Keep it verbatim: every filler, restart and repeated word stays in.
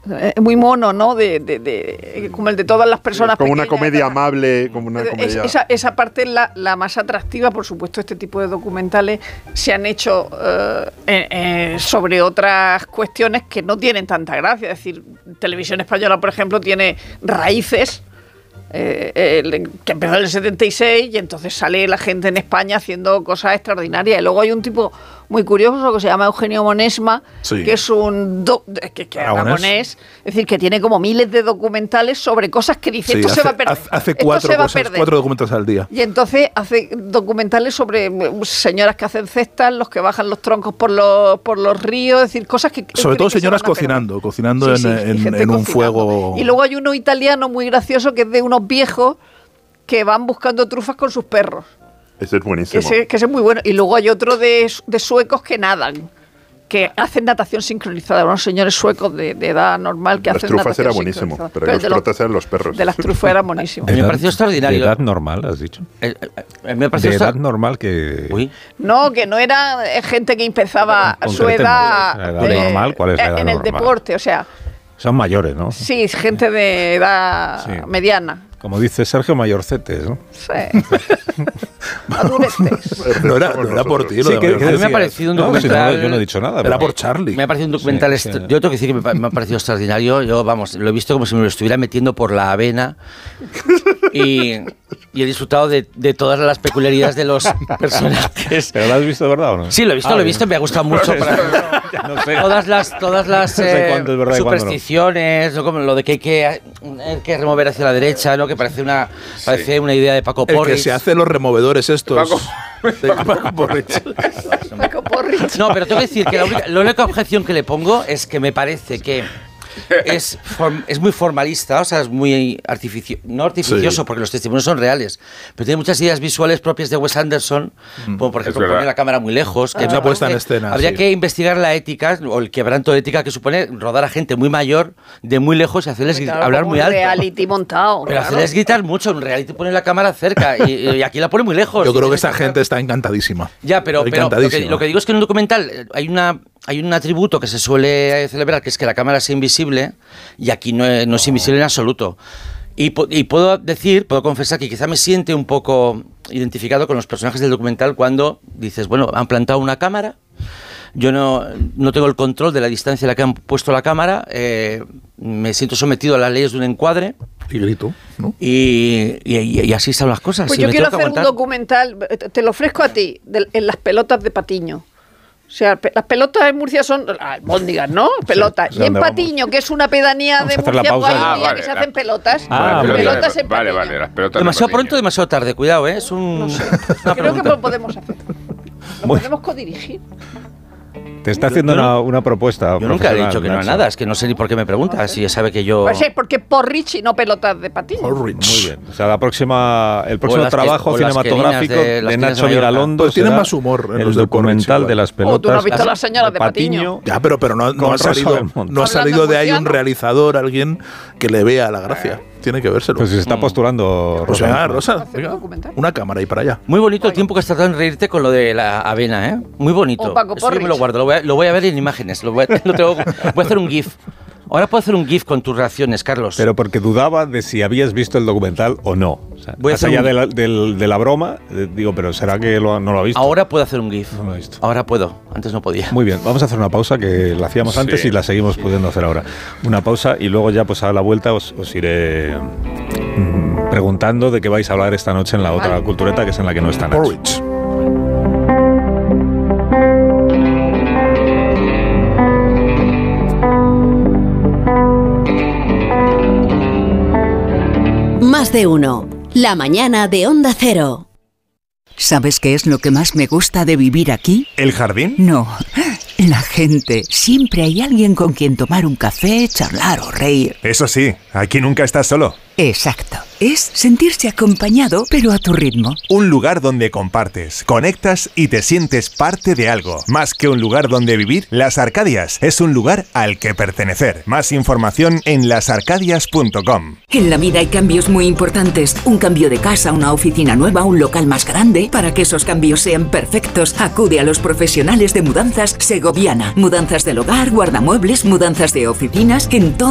eh, muy mono, ¿no? De, de, de, como el de todas las personas. Como pequeñas, una comedia ¿verdad? amable, como una comedia... Es, esa, esa parte es la, la más atractiva, por supuesto. Este tipo de documentales se han hecho eh, eh, sobre otras cuestiones que no tienen tanta gracia. Es decir, Televisión Española, por ejemplo, tiene Raíces, Eh, el, que empezó en el setenta y seis, y entonces sale la gente en España haciendo cosas extraordinarias. Y luego hay un tipo muy curioso que se llama Eugenio Monesma, sí. que es un do, que, que aragonés, es decir, que tiene como miles de documentales sobre cosas que dice, sí, esto hace, se va a perder. Hace cuatro, cosas, cuatro documentales al día. Y entonces hace documentales sobre señoras que hacen cestas, los que bajan los troncos por los, por los ríos, es decir, cosas que... Sobre todo señoras cocinando, cocinando sí, en, sí, en, en un fuego... Y luego hay uno italiano muy gracioso que es de unos viejos que van buscando trufas con sus perros. Ese es buenísimo. Ese, que ese es muy bueno. Y luego hay otro de, de suecos que nadan, que hacen natación sincronizada. Unos señores suecos de, de edad normal que las hacen natación sincronizada. Las trufas era buenísimo, pero, pero los protas eran los perros. De las trufas era buenísimo. Me pareció extraordinario. De edad normal, has dicho. Eh, eh, me pareció de extra... edad normal que... Uy. No, que no era gente que empezaba a su edad... ¿La edad eh, normal? ¿Cuál es la edad en el normal? deporte, o sea... Son mayores, ¿no? Sí, gente de edad sí. mediana. Como dice Sergio, mayorcetes, ¿no? Sí. Aduretes. No era, no era por ti. Lo sí, que, que a mí me ha parecido un documental... No, si no, yo no he dicho nada. Era por Charlie. Me ha parecido un documental... Sí, est- sí. Yo tengo que decir que me, me ha parecido extraordinario. Yo, vamos, lo he visto como si me lo estuviera metiendo por la avena. Y, y he disfrutado de, de todas las peculiaridades de los personajes. ¿Pero lo has visto de verdad o no? Sí, lo he visto, ah, lo he visto. Me ha gustado mucho. Para, no sé. Todas las, todas las no sé eh, verdad, supersticiones, no. Como lo de que hay que, hay que remover hacia la derecha, ¿no? Que parece una... Parece sí. una idea de Paco Porrich. El que se hace los removedores estos. Paco, Paco Porrich. Paco Porrich. No, pero tengo que decir que la única, la única objeción que le pongo es que me parece que es, form, es muy formalista, o sea, es muy artificio, no artificioso, sí. porque los testimonios son reales, pero tiene muchas ideas visuales propias de Wes Anderson, mm, como por ejemplo poner la cámara muy lejos. Que ah, una puesta en escena. Habría sí. que investigar la ética, o el quebranto de ética que supone rodar a gente muy mayor, de muy lejos, y hacerles claro, hablar muy alto. Un reality montado. Pero claro. hacerles gritar mucho, en reality pone la cámara cerca, y, y aquí la pone muy lejos. Yo creo que esa gente está encantadísima. Ya, pero, pero lo, que, lo que digo es que en un documental hay una... Hay un atributo que se suele celebrar, que es que la cámara sea invisible, y aquí no es, no es invisible en absoluto. Y, y puedo decir, puedo confesar que quizá me siente un poco identificado con los personajes del documental cuando dices, bueno, han plantado una cámara, yo no, no tengo el control de la distancia en la que han puesto la cámara, eh, me siento sometido a las leyes de un encuadre. Y grito, ¿no? Y, y, y así están las cosas. Pues y yo quiero hacer un documental, te lo ofrezco a ti, de, en las pelotas de Patiño. O sea, las pelotas en Murcia son albóndigas, ¿no? Pelotas. Sí, y en Patiño, vamos? Que es una pedanía vamos de Murcia, pues hay un ah, día vale, que se la... hacen pelotas. Ah, vale, pelotas pelotas en vale, Patiño. vale, las pelotas demasiado de pronto, demasiado tarde, cuidado, ¿eh? Es un... No sé. Creo que lo podemos hacer. Lo Muy... podemos codirigir. Te está haciendo una, una propuesta. Yo nunca he dicho que no a nada, es que no sé ni por qué me preguntas, no sé. Si ya sabe que yo... Pues sí, porque Porrich y no pelotas de Patiño. Porrich. Muy bien. O sea, la próxima, el próximo trabajo que, cinematográfico de, de Nacho Miralondo pues tiene más humor en el los documental de, de las pelotas. Oh, tú no has visto las señoras de Patiño. Ya, pero, pero no, no ha salido, no ha salido de ahí un realizador, alguien que le vea la gracia. Tiene que vérselo. Pues se está postulando pues Rosa. Venga, Rosa, venga, una cámara y para allá. Muy bonito el tiempo que has tardado en reírte con lo de la avena, ¿eh? Muy bonito. O Paco Porrich. Eso yo me lo guardo, lo voy a, lo voy a ver en imágenes. Lo voy, a, lo tengo, voy a hacer un GIF. Ahora puedo hacer un GIF con tus reacciones, Carlos. Pero porque dudaba de si habías visto el documental o no. O sea, voy a más allá un... de, la, de, de la broma, eh, digo, pero ¿será que lo, no lo ha visto? Ahora puedo hacer un GIF. No lo he visto. Ahora puedo, antes no podía. Muy bien, vamos a hacer una pausa que la hacíamos antes sí, y la seguimos sí. pudiendo hacer ahora. Una pausa y luego ya pues a la vuelta os, os iré mmm, preguntando de qué vais a hablar esta noche en la otra vale. cultureta, que es en la que no está Nacho. Porridge. Más de uno. La mañana de Onda Cero. ¿Sabes qué es lo que más me gusta de vivir aquí? ¿El jardín? No, la gente. Siempre hay alguien con quien tomar un café, charlar o reír. Eso sí, aquí nunca estás solo. Exacto. Es sentirse acompañado, pero a tu ritmo. Un lugar donde compartes, conectas y te sientes parte de algo. Más que un lugar donde vivir, Las Arcadias es un lugar al que pertenecer. Más información en las arcadias punto com. En la vida hay cambios muy importantes. Un cambio de casa, una oficina nueva, un local más grande. Para que esos cambios sean perfectos, acude a los profesionales de Mudanzas Segoviana. Mudanzas del hogar, guardamuebles, mudanzas de oficinas, en todo